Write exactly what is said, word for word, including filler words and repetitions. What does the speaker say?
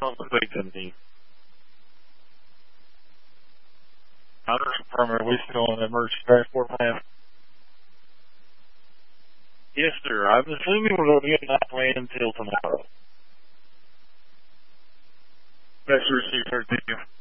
on the Big seventeen. Outer Affirmative, we still on the emergency transport plan? Yes, sir. I'm assuming we're going to get that plan until tomorrow. That's received, sir. Thank you.